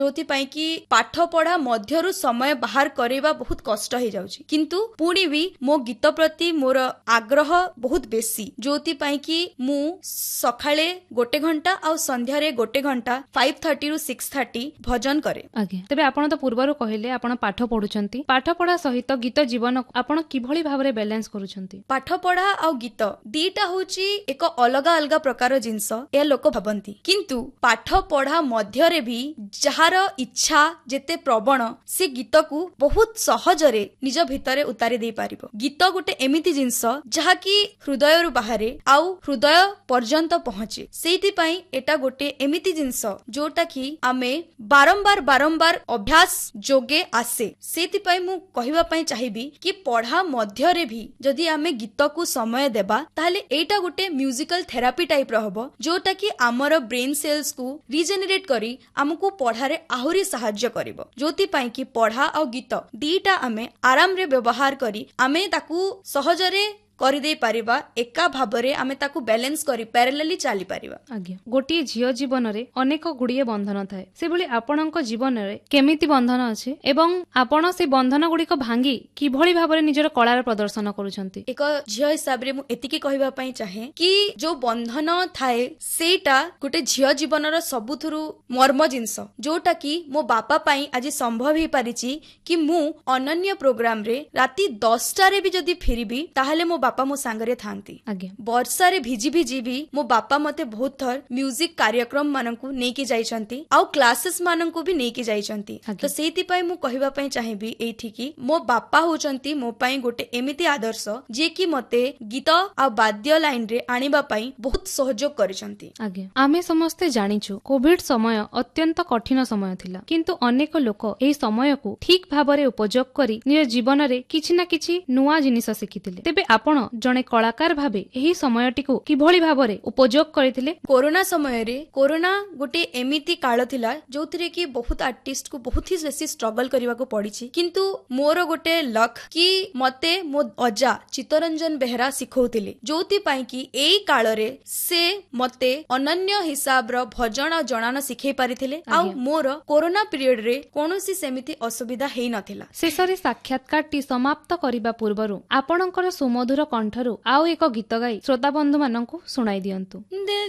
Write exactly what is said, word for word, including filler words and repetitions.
जोथि पाई कि पाठ पढ़ा मध्यरु समय बाहर करेबा बहुत कष्ट हो जाउछि किंतु पुणी भी मो गीत प्रति मोर आग्रह बहुत बेसी जोथि पाई कि मु सखाळे गोटे घंटा आ संध्यारे गोटे घंटा फाइव थर्टी रु सिक्स थर्टी भजन करे। आगे तबे आपण तो पूर्वरु कहिले आपण पाठ पढुचंती पाठ पढ़ा सहित गीत जीवन आपण किभଳି भाबरे बैलेंस करूचंती? पाठ पढ़ा आ गीत दीटा होची एक अलगा अलगा प्रकार जिंस ए लोक भाबंती किंतु पाठ पढ़ा मध्यरे भी जहार इच्छा जेते प्रबण से गीत को बहुत सहजरे निज भितरे उतारी दे पारिबो। गीत गोटे एमिति जिंस जहा कि हृदय रु बाहरे आउ हृदय पर्यंत पहुंचे सेति पई एटा गोटे एमिति जिंस जोटा कि आमे बारंबार बारंबार अभ्यास जोगे आसे सेति पई मु कहिबा पई चाहिबी कि पढ़ा मध्यरे भी जदि आमे गीत को समय देबा ताहले एटा गोटे म्यूजिकल थेरापी टाइप रहबो जोटा कि आमर ब्रेन सेल्स को रिजेनरेट करी हमको पढ़ारे आहुरी सहाय्य करिवो जोति पई कि पढ़ा और गीत दीटा आमे आराम रे व्यवहार करी आमे ताकू सहजरे करि दे परिबा एका भाबरे आमे ताकू बैलेंस करी पैरेलली चली परिबा। आज्ञा गोटी झियो जीवन रे अनेक गुडिये बंधन थाए से भली आपणक जीवन रे केमिति बंधन अछि एवं आपण से बंधन गुडी को भांगी कि भली भाबरे निजर कलार प्रदर्शन करूछंती? एक झियो हिसाब रे मु एतिकी कहिबा पई चाहे कि जो बंधन थाए सेटा गोटे झियो जीवन रो सबुथुरु मर्म जिंस जोटा कि मो बापा पई आज संभव ही परिछि कि मु अनन्य प्रोग्राम रे राती दसटा रे भी जदी फिरबी ताहाले मो बापा मो सांगरे थांती। वर्षा रे भिजी भिजी भी मो बापा मते बहुत थर म्यूजिक कार्यक्रम मानकू नेकी जाइछंती आउ क्लासेस मानकू भी नेकी जाइछंती तो सेति पई मु कहिबा पई चाहिबी एठी कि मो बापा होचंती मो पई गोटे एमिति आदर्श जे कि मते गीत आ वाद्य लाइन रे आनिबा पई बहुत सहयोग करिसंती। आगे आमे समस्ते जानिछु कोविड समय अत्यंत कठिन समय थिला किंतु अनेक लोक एही समय को ठीक भाबरे उपयोग करी निज जीवन रे किछि ना किछि नुवा जिनिस सिखितिले तेबे आपण जणे कलाकार भाबे एही समयटी को किभଳି भाबरे उपयोग करितिले? कोरोना समय रे कोरोना गोटे एमिति काल थिला जोथिरे कि बहुत आर्टिस्ट को बहुत ही बेसी स्ट्रगल करबा को पड़िछि किंतु मोर गोटे लक कि मते मो अजा चित्तरंजन बेहरा सिखौतिले जोति पई कि एई काल रे से मते अनन्य हिसाब रो भजन आ जणान सिखै पारिथिले आ मोर कोरोना पीरियड रे कोनोसी सेमिति असुविधा हेइ नथिला। शेषरे साक्षात्कारटी समाप्त करिबा पूर्वरु आपणकर सुमधुर कंठरू आउ एक गीत गाई श्रोता बंधु माननकु सुनाई दियंतु। दिल